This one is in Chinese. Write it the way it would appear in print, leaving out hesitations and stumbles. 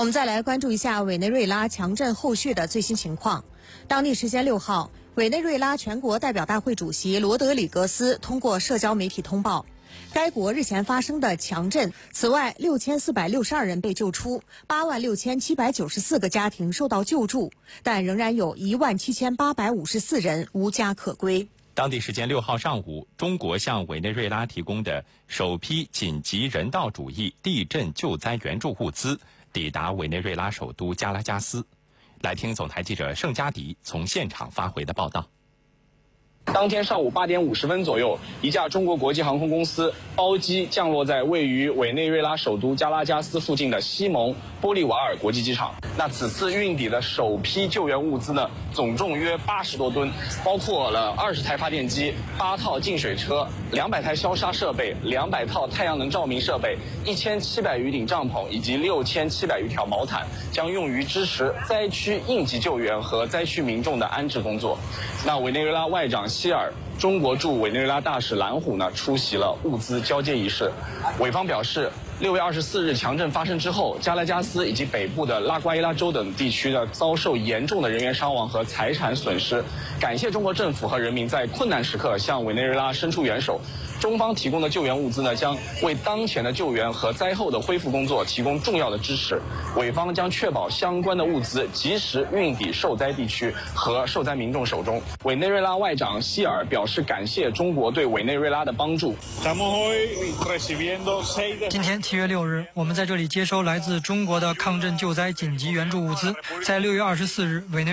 我们再来关注一下委内瑞拉强震后续的最新情况。当地时间6号，委内瑞拉全国代表大会主席罗德里格斯通过社交媒体通报，该国日前发生的强震，此外6462人被救出，86794个家庭受到救助，但仍然有17854人无家可归。 当地时间6号上午，中国向委内瑞拉提供的首批紧急人道主义地震救灾援助物资抵达委内瑞拉首都加拉加斯。来听总台记者盛佳迪从现场发回的报道。 当天上午8点50分左右，一架中国国际航空公司包机降落在位于委内瑞拉首都加拉加斯附近的西蒙玻利瓦尔国际机场。那此次运抵的首批救援物资呢，总重约80多吨，包括了20台发电机、8套净水车、200台消杀设备、200套太阳能照明设备、1700余顶帐篷以及6700余条毛毯，将用于支持灾区应急救援和灾区民众的安置工作。那委内瑞拉外长希尔、中国驻委内瑞拉大使蓝虎呢出席了物资交接仪式。委方表示，6月24日强震发生之后，加拉加斯以及北部的拉瓜伊拉州等地区呢遭受严重的人员伤亡和财产损失。感谢中国政府和人民在困难时刻向委内瑞拉伸出援手。中方提供的救援物资呢，将为当前的救援和灾后的恢复工作提供重要的支持。委方将确保相关的物资及时运抵受灾地区和受灾民众手中。委内瑞拉外长希尔表示感谢中国对委内瑞拉的帮助。 今天7月6日，我们在这里接收来自中国的抗震救灾紧急援助物资。在6月24日，委内